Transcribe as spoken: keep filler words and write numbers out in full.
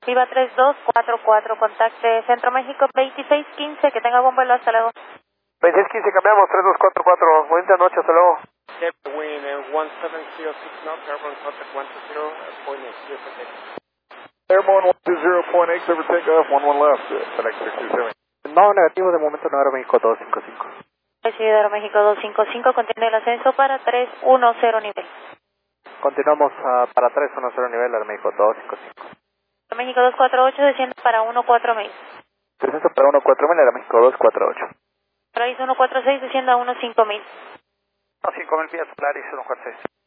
Viva tres dos cuatro cuatro, contacte Centro México veintiséis quince, que tenga buen vuelo, hasta luego. veintiséis quince, cambiamos, tres dos cuatro cuatro, buena noche, hasta luego. Wind uh, one seven zero six knots, airborne contact one two zero point eight, clear for takeoff. Airborne one two zero point eight, clear for takeoff, one one left, FedEx six two seven. No, negativo, de momento no, Aeroméxico dos cinco cinco. Recibido Aeroméxico doscientos cincuenta y cinco, continúe el ascenso para tres uno cero nivel. Continuamos uh, para tres uno cero nivel, Aeroméxico dos cinco cinco. Aeroméxico doscientos cuarenta y ocho, desciende para uno cuatro mil. Descenso para uno cuatro mil, Aeroméxico dos cuatro ocho. Polaris uno cuatro seis, descienda a uno cinco mil. No, cinco mil pies, Polaris uno cuatro seis.